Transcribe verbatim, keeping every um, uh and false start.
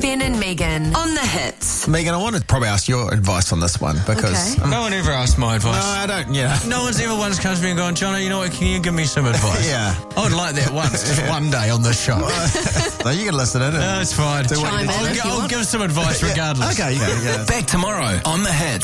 Ben and Megan on the hits. Megan, I want to probably ask your advice on this one because... Okay. Um, No one ever asked my advice. no, I don't, yeah. No one's ever once come to me and gone, Johnny, you know what, can you give me some advice? Yeah. I would like that once, just one day on the show. No, you can listen in. No, it's fine. Do what you Chime in need to if do. you I'll want. give some advice regardless. Okay, yeah, yeah. Back tomorrow on The Hits.